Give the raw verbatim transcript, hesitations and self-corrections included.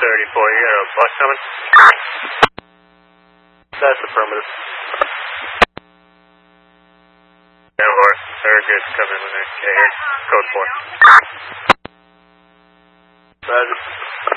thirty-four, you got a bus coming? That's affirmative. Yeah, or very good, coming with it. Yeah, here, code four. Roger.